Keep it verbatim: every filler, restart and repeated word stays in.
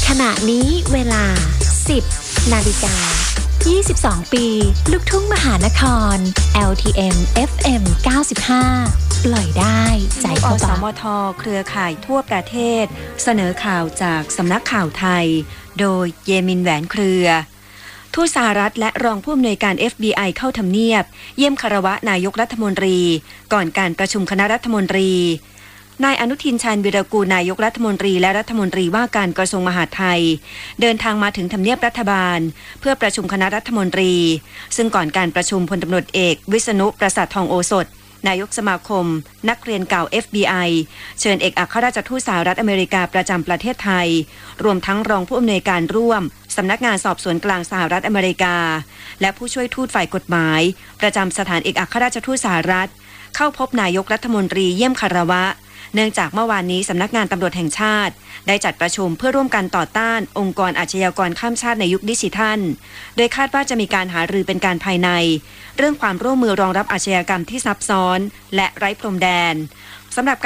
ขณะนี้เวลา สิบ นาฬิกา ยี่สิบสอง ปีลูกทุ่งมหานคร แอล ที เอ็ม เอฟ เอ็ม เก้าสิบห้า ปล่อยได้ใจเขาบาอสมทเครือข่ายทั่วประเทศเสนอข่าวจากสำนักข่าวไทยโดยเยมินแหวนเครือทูตสหรัฐและรองผู้อำนวยการ เอฟ บี ไอ เข้าทำเนียบเยี่ยมคารวะนายกรัฐมนตรีก่อนการประชุมคณะรัฐมนตรีนายอนุทินชาญวิรากูลนายกรัฐมนตรีและรัฐมนตรีว่าการกระทรวงมหาดไทยเดินทางมาถึงทำเนียบรัฐบาลเพื่อประชุมคณะรัฐมนตรีซึ่งก่อนการประชุมพลตำรวจเอกวิษณุประสาททองโอสถนายกสมาคมนักเรียนเก่า เอฟ บี ไอ เชิญเอกอัครราชทูตสหรัฐอเมริกาประจำประเทศไทยรวมทั้งรองผู้อำนวยการร่วมสำนักงานสอบสวนกลางสหรัฐอเมริกาและผู้ช่วยทูตฝ่ายกฎหมายประจำสถานเอกอัครราชทูตสหรัฐเข้าพบนายกรัฐมนตรีเยี่ยมคารวะเนื่องจากเมื่อวานนี้สำนักงานตำรวจแห่งชาติได้จัดประชุมเพื่อร่วมกันต่อต้านองค์กรอาชญากรข้ามชาติในยุคดิจิทัลโดยคาดว่าจะมีการหารือเป็นการภายในเรื่องความร่วมมือรองรับอาชญากรรมที่ซับซ้อนและไร้พรมแดนสำหรับ